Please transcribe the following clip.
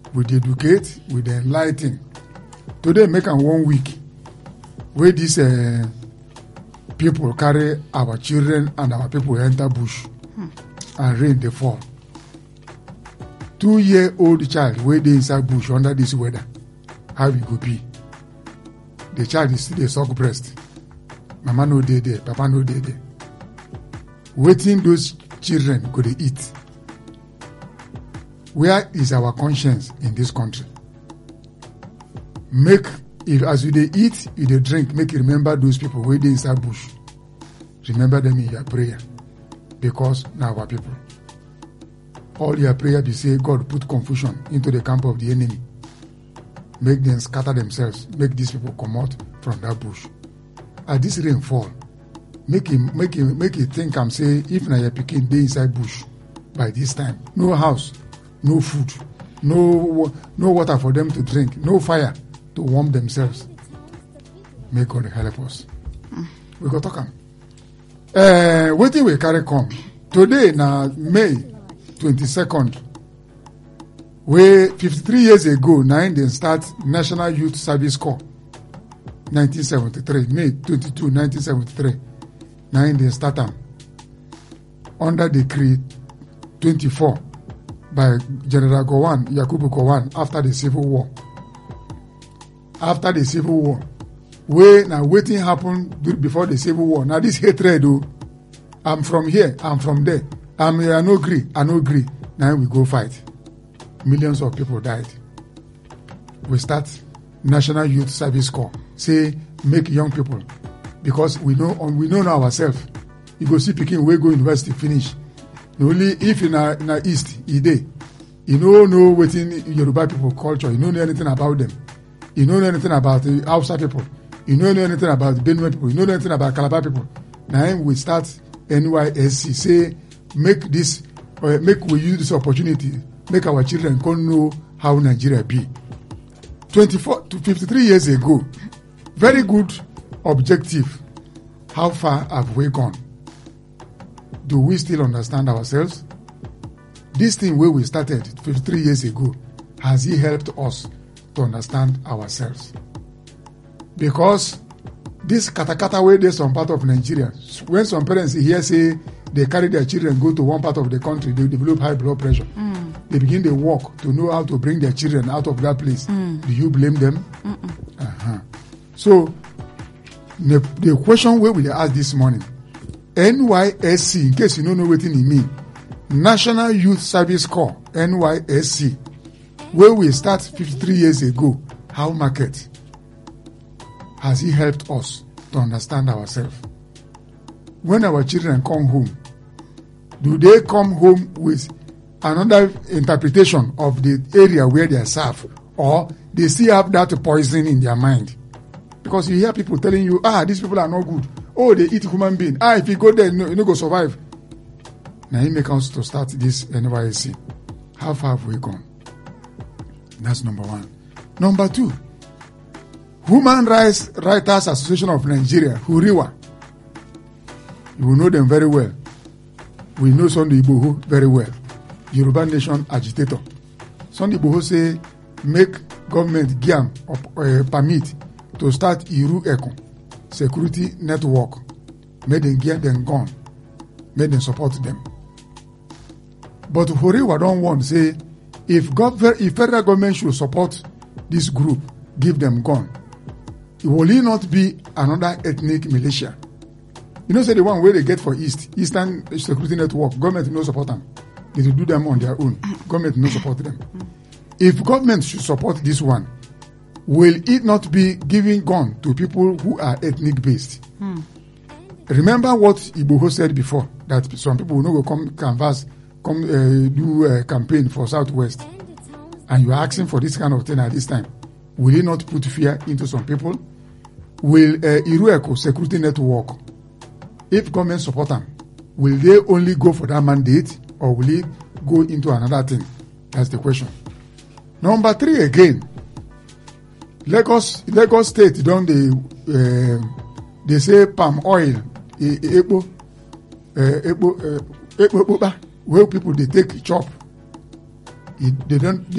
we dey educate, we dey enlighten. Today make am 1 week wey these people carry our children and our people enter bush and rain dey fall. 2-year-old child wey dey inside bush under this weather, how e go be? The child is still dey suck breast. Mama no dey there, papa no dey there. Wetin those children go dey eat? Where is our conscience in this country? Make, if as you dey eat, you dey drink, make you remember those people wey dey inside bush. Remember them in your prayer, because na our people. All your prayer be say, God put confusion into the camp of the enemy. Make them scatter themselves. Make these people come out from that bush. As this rain fall, make him think and say, if na your pikin dey inside bush by this time, no house, no food, no water for them to drink, no fire to warm themselves. May God help us. We go talk am. Wetin we carry come today na May 22nd. Wey 53 years ago, na im dem start National Youth Service Corps. 1973, May 22, 1973. Na im dem start am under Decree 24 by General Gowon, Yakubu Gowon, after the Civil War. After the Civil War, wey na wetin happen before the Civil War. Now this hatred, oh, I'm from here, I'm from there, I no agree, I no agree. Now we go fight. Millions of people died. We start National Youth Service Corps. Say make young people, because we know now ourselves. You go see pikin wey go university finish. Only if in a east, e dey. You know wetin Yoruba people culture. You don't know anything about them. You don't know anything about the Hausa people. You don't know anything about the Benue people. You don't know anything about Calabar people. Now we start NYSC. Say make we use this opportunity. Make our children come know how Nigeria be. 24 to 53 years ago, very good objective. How far have we gone? Do we still understand ourselves? This thing where we started 53 years ago, has it helped us to understand ourselves? Because this katakata way there's some part of Nigeria, when some parents here say they carry their children go to one part of the country, they develop high blood pressure. They begin to walk to know how to bring their children out of that place. Do you blame them? So, the question where we ask this morning, NYSC, in case you don't know what it means, National Youth Service Corps, NYSC, where we start 53 years ago, how market has it helped us to understand ourselves? When our children come home, do they come home with another interpretation of the area where they serve, or they still have that poison in their mind? Because you hear people telling you, these people are not good. Oh, they eat human being. If you go there, you no go survive. Now he make us to start this NYSC. How far have we gone? That's number one. Number two, Human Rights Writers Association of Nigeria, HURIWA. You will know them very well. We know Sunday Igboho very well. Yoruba Nation agitator. Sunday Igboho say, make government give them permit to start Iru Eko security network. Make them get them gun. Make them support them. But HURIWA don't want to say, if federal government should support this group, give them gun, it will not be another ethnic militia. You know, say the one where they get for Eastern Security Network, government no support them. They will do them on their own. Government no support them. If government should support this one, will it not be giving gun to people who are ethnic based? Remember what Igboho said before, that some people will not go come canvass, do a campaign for Southwest, and you are asking for this kind of thing at this time. Will it not put fear into some people? Will Iru Eko security network, if government support them, will they only go for that mandate, or will it go into another thing? That's the question. Number three again, Lagos State don't they say palm oil, where people they take chop. They don't.